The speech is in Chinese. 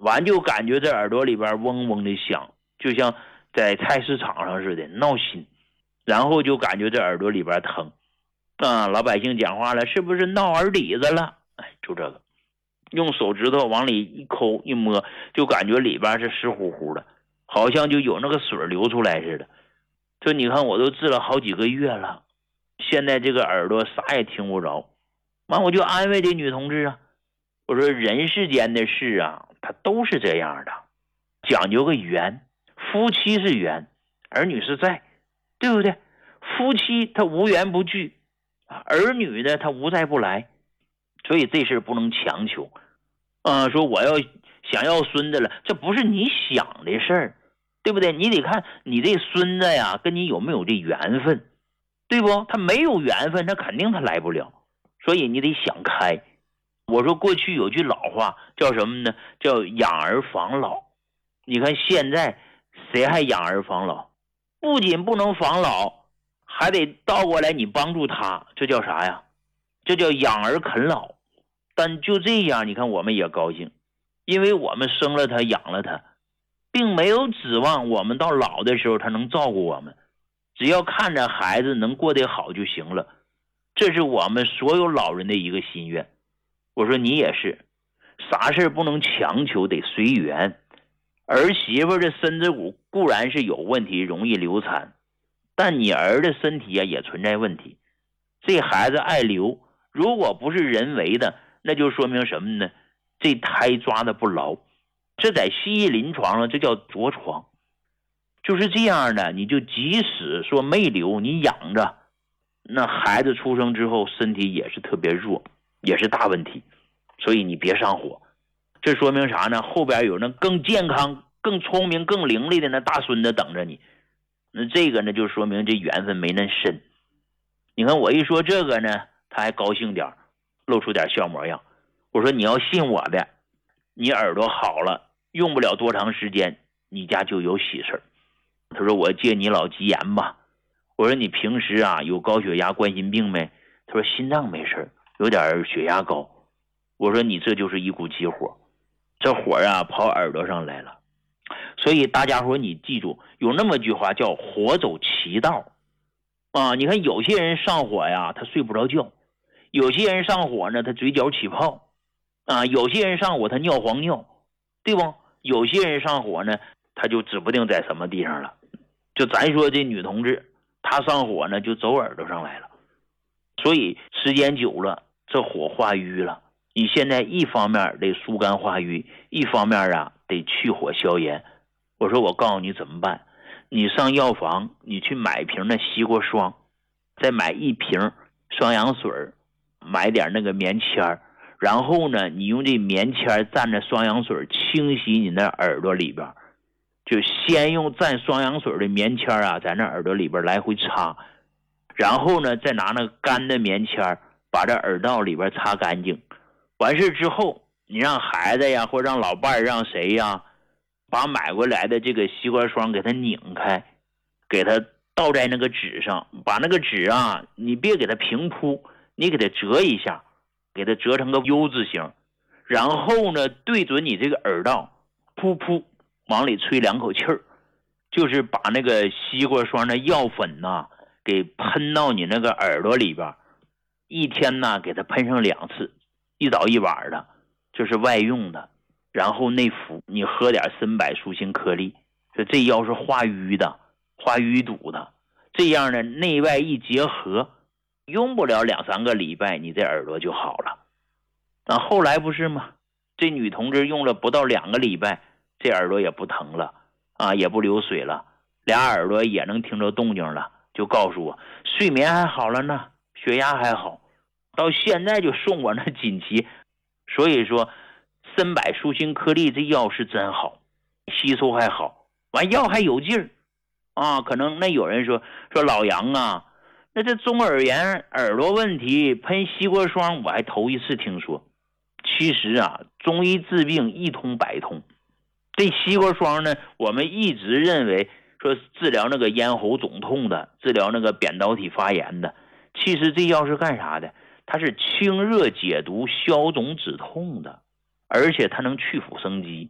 完就感觉这耳朵里边嗡嗡的响，就像在菜市场上似的闹心，然后就感觉这耳朵里边疼老百姓讲话了，是不是闹耳底子了？就这个，用手指头往里一抠一摸，就感觉里边是湿乎乎的，好像就有那个水流出来似的。这你看我都治了好几个月了，现在这个耳朵啥也听不着。完我就安慰这女同志啊，我说人世间的事啊，它都是这样的，讲究个缘，夫妻是缘，儿女是债，对不对？夫妻他无缘不聚，儿女呢他无债不来，所以这事不能强求说我要想要孙子了，这不是你想的事儿，对不对？你得看你这孙子呀跟你有没有这缘分，对不？他没有缘分，他肯定他来不了，所以你得想开。我说过去有句老话叫什么呢？叫养儿防老。你看现在谁还养儿防老？不仅不能防老，还得倒过来你帮助他，这叫啥呀？这叫养儿啃老。但就这样，你看我们也高兴，因为我们生了他养了他，并没有指望我们到老的时候他能照顾我们，只要看着孩子能过得好就行了，这是我们所有老人的一个心愿。我说你也是，啥事不能强求，得随缘。儿媳妇的身子骨固然是有问题，容易流产，但你儿的身体也存在问题。这孩子爱流，如果不是人为的，那就说明什么呢？这胎抓的不牢，这在西医临床上这叫着床。就是这样的，你就即使说没流，你养着，那孩子出生之后身体也是特别弱，也是大问题。所以你别上火，这说明啥呢？后边有那更健康更聪明更伶俐的那大孙子等着你，那这个呢就说明这缘分没那深。你看我一说这个呢，他还高兴点，露出点笑模样。我说你要信我的，你耳朵好了，用不了多长时间你家就有喜事。他说我借你老吉言吧。我说你平时啊有高血压冠心病没？他说心脏没事，有点血压高。我说你这就是一股急火，这火啊跑耳朵上来了。所以大家伙你记住，有那么句话叫火走其道你看有些人上火呀他睡不着觉，有些人上火呢他嘴角起泡有些人上火他尿黄尿，对不？有些人上火呢他就指不定在什么地方了。就咱说这女同志她上火呢就走耳朵上来了，所以时间久了这火化瘀了。你现在一方面得疏肝化瘀，一方面得去火消炎。我说我告诉你怎么办，你上药房你去买一瓶的西瓜霜，再买一瓶双氧水，买点那个棉签，然后呢你用这棉签蘸着双氧水清洗你那耳朵里边，就先用蘸双氧水的棉签在那耳朵里边来回擦，然后呢再拿那干的棉签把这耳道里边擦干净。完事之后你让孩子呀或者让老伴让谁呀把买过来的这个西瓜霜给它拧开，给它倒在那个纸上，把那个纸你别给它平铺，你给它折一下，给它折成个 U 字形，然后呢对准你这个耳道噗噗往里吹2口气儿，就是把那个西瓜霜的药粉给喷到你那个耳朵里边，一天给它喷上2次，一早一晚的，这是外用的。然后内服，你喝点参柏舒心颗粒，这药是化瘀的，化淤堵的。这样呢内外一结合，用不了2-3个礼拜你这耳朵就好了。后来不是吗？这女同志用了不到2个礼拜，这耳朵也不疼了也不流水了，俩耳朵也能听着动静了，就告诉我睡眠还好了呢，血压还好，到现在就送我那锦旗。所以说参柏舒心颗粒这药是真好，吸收还好，完药还有劲儿可能那有人说老杨那这中耳炎耳朵问题喷西瓜霜我还头一次听说。其实中医治病一通百通，这西瓜霜呢我们一直认为说治疗那个咽喉肿痛的，治疗那个扁桃体发炎的，其实这药是干啥的？它是清热解毒消肿止痛的，而且它能去腐生肌。